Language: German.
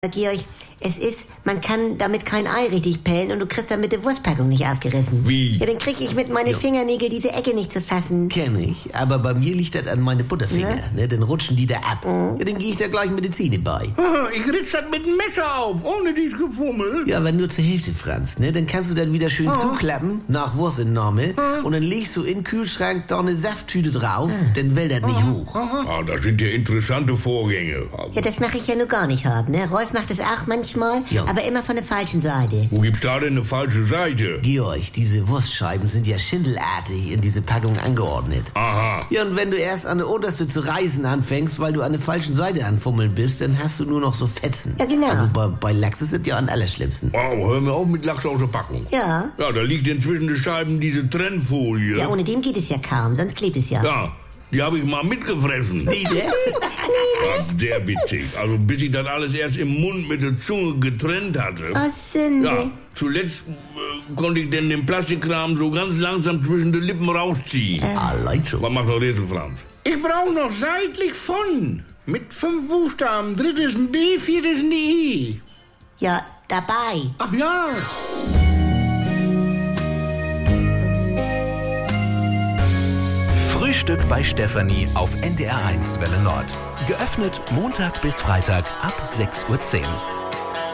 Georg, man kann damit kein Ei richtig pellen und du kriegst damit die Wurstpackung nicht aufgerissen. Wie? Ja, dann krieg ich mit meinen Fingernägeln diese Ecke nicht zu fassen. Kenn ich, aber bei mir liegt das an meine Butterfinger, ne? Dann rutschen die da ab. Ja, dann gehe ich da gleich mit den Zähnen bei. Ich ritz das mit dem Messer auf, ohne dies Gefummel. Ja, aber nur zur Hälfte, Franz, ne? Dann kannst du das wieder schön zuklappen, nach Wurstentnahme, und dann legst du in den Kühlschrank da eine Safttüte drauf, dann will das nicht hoch. Ah, das sind ja interessante Vorgänge. Ja, das mache ich ja nur gar nicht haben, ne? Rolf macht das auch manchmal, Ja. aber immer von der falschen Seite. Wo gibt's da denn eine falsche Seite? Georg, diese Wurstscheiben sind ja schindelartig in diese Packung angeordnet. Aha. Ja, und wenn du erst an der Unterste zu reißen anfängst, weil du an der falschen Seite anfummeln bist, dann hast du nur noch so Fetzen. Ja, genau. Also bei Lachs ist das ja am allerschlimmsten. Oh, hör mir auf mit Lachs aus der Packung. Ja. Ja, da liegt inzwischen den Scheiben diese Trennfolie. Ja, ohne dem geht es ja kaum, sonst klebt es ja. Ja, die habe ich mal mitgefressen. Nee, ne? Ja, sehr witzig. Also bis ich das alles erst im Mund mit der Zunge getrennt hatte. Oh, Sünde. Ja, zuletzt konnte ich denn den Plastikkram so ganz langsam zwischen den Lippen rausziehen. Allein schon. Was macht der Rätsel, Franz? Ich brauche noch seitlich von. Mit 5 Buchstaben. 3. ein B, 4. ein I. Ja, dabei. Ach ja. Frühstück bei Stefanie auf NDR1 Welle Nord. Geöffnet Montag bis Freitag ab 6:10 Uhr.